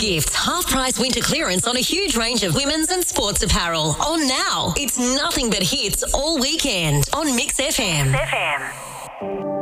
Gifts half-price winter clearance on a huge range of women's and sports apparel. On now. It's nothing but hits all weekend on Mix FM.